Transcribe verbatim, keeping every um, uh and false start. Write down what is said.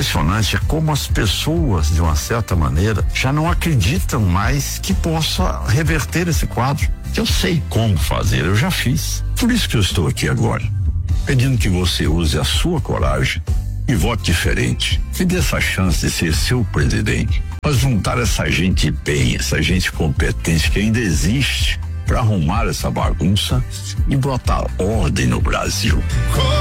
impressionante é como as pessoas, de uma certa maneira, já não acreditam mais que possa reverter esse quadro. Eu sei como fazer, eu já fiz. Por isso que eu estou aqui agora, pedindo que você use a sua coragem e vote diferente. Me dê essa chance de ser seu presidente. Mas juntar essa gente bem, essa gente competente que ainda existe, para arrumar essa bagunça e botar ordem no Brasil.